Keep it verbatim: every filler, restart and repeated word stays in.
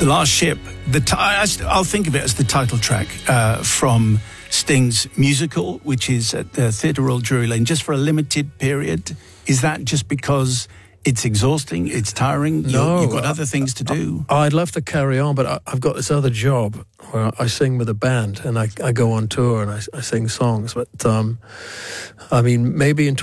The Last Ship. The t- I'll think of it as the title track uh, from Sting's musical, which is at the Theatre Royal Drury Lane, just for a limited period. Is that just because it's exhausting, it's tiring, no, You're, you've got other things to do? I, I'd love to carry on, but I, I've got this other job where I sing with a band and I, I go on tour and I, I sing songs. But, um, I mean, maybe in